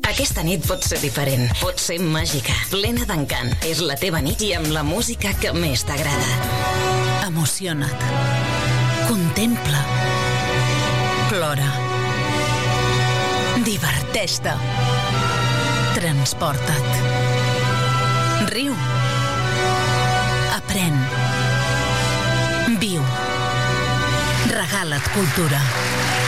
Aquesta nit pot ser diferent, pot ser màgica, plena d'encant. És la teva nit i amb la música que més t'agrada. Emociona't. Contempla. Plora. Diverteix-te. Transporta't. Riu. Aprèn. Viu. Regala't cultura.